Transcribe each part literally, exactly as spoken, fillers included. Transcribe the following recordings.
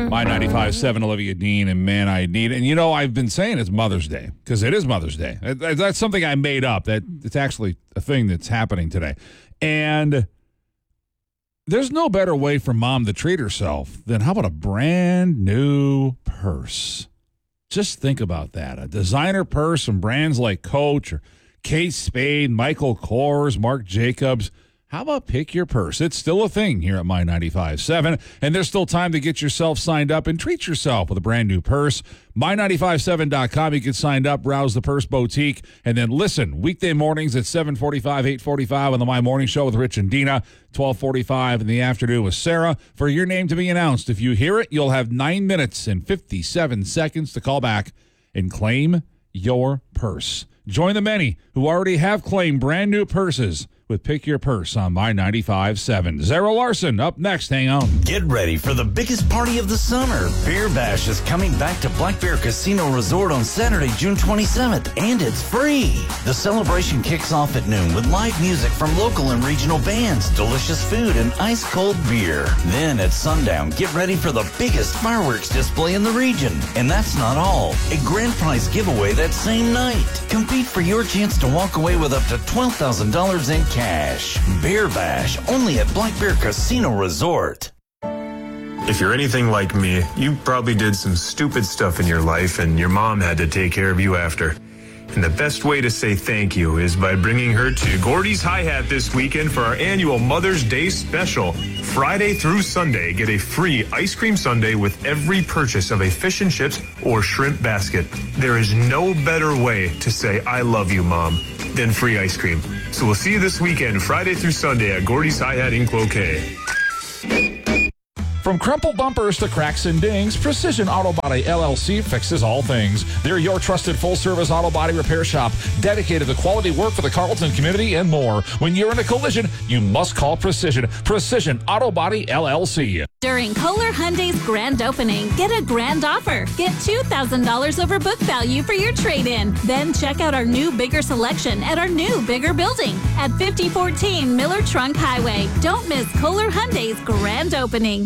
My ninety-five point seven, Olivia Dean, and Man I Need. And, you know, I've been saying it's Mother's Day because it is Mother's Day. That's something I made up. That It's actually a thing that's happening today. And there's no better way for mom to treat herself than how about a brand new purse? Just think about that. A designer purse from brands like Coach or Kate Spade, Michael Kors, Marc Jacobs. How about pick your purse? It's still a thing here at My ninety-five point seven, and there's still time to get yourself signed up and treat yourself with a brand new purse. my ninety-five point seven dot com. You get signed up, browse the Purse Boutique, and then listen weekday mornings at seven forty-five, eight forty-five on the My Morning Show with Rich and Dina, twelve forty-five in the afternoon with Sarah, for your name to be announced. If you hear it, you'll have nine minutes and fifty-seven seconds to call back and claim your purse. Join the many who already have claimed brand new purses with Pick Your Purse on My ninety-five point seven. Zara Larson up next. Hang on. Get ready for the biggest party of the summer. Beer Bash is coming back to Black Bear Casino Resort on Saturday, June twenty-seventh, and it's free. The celebration kicks off at noon with live music from local and regional bands, delicious food, and ice-cold beer. Then at sundown, get ready for the biggest fireworks display in the region. And that's not all. A grand prize giveaway that same night. Compete for your chance to walk away with up to twelve thousand dollars in cash. Cash. Beer Bash, only at Black Bear Casino Resort. If you're anything like me, you probably did some stupid stuff in your life and your mom had to take care of you after. And the best way to say thank you is by bringing her to Gordy's Hi-Hat this weekend for our annual Mother's Day special. Friday through Sunday, get a free ice cream sundae with every purchase of a fish and chips or shrimp basket. There is no better way to say I love you, Mom, than free ice cream. So we'll see you this weekend, Friday through Sunday at Gordy's Hi-Hat in Cloquet. From crumpled bumpers to cracks and dings, Precision Auto Body L L C fixes all things. They're your trusted full-service auto body repair shop, dedicated to quality work for the Carlton community and more. When you're in a collision, you must call Precision. Precision Auto Body L L C. During Kohler Hyundai's grand opening, get a grand offer. Get two thousand dollars over book value for your trade-in. Then check out our new, bigger selection at our new, bigger building at fifty fourteen Miller Trunk Highway. Don't miss Kohler Hyundai's grand opening.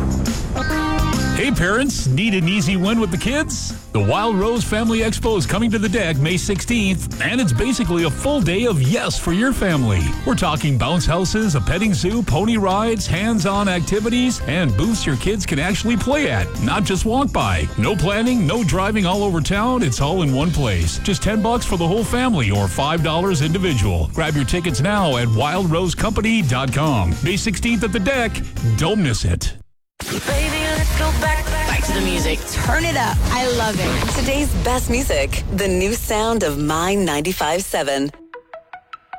Hey parents, need an easy win with the kids? The Wild Rose Family Expo is coming to the deck May sixteenth, and it's basically a full day of yes for your family. We're talking bounce houses, a petting zoo, pony rides, hands-on activities, and booths your kids can actually play at, not just walk by. No planning, no driving all over town, it's all in one place. Just ten bucks for the whole family or five dollars individual. Grab your tickets now at wild rose company dot com. May sixteenth at the deck, don't miss it. Baby, let's go back, back to the music. Turn it up. I love it. Today's best music, the new sound of My ninety-five point seven.